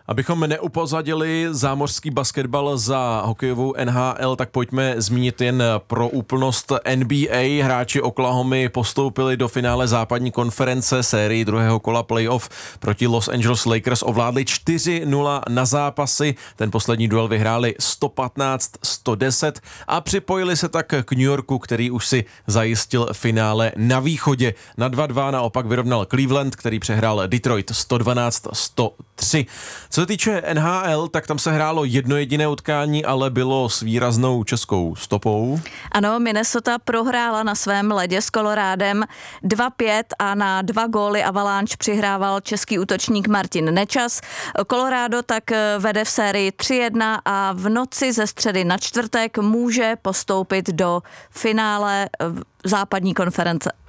Abychom neupozadili zámořský basketbal za hokejovou NHL, tak pojďme zmínit jen pro úplnost NBA. Hráči Oklahomy postoupili do finále západní konference. Sérii druhého kola playoff proti Los Angeles Lakers ovládli 4-0 na zápasy. Ten poslední duel vyhráli 115-110 a připojili se tak k New Yorku, který už si zajistil finále na východě. Na 2-2 naopak vyrovnal Cleveland, který přehrál Detroit 112-103. Co se týče NHL, tak tam se hrálo jedno jediné utkání, ale bylo s výraznou českou stopou. Ano, Minnesota prohrála na svém ledě s Colorádem 2-5 a na 2 góly Avalanche přihrával český útočník Martin Nečas. Colorado tak vede v sérii 3-1 a v noci ze středy na čtvrtek může postoupit do finále západní konference.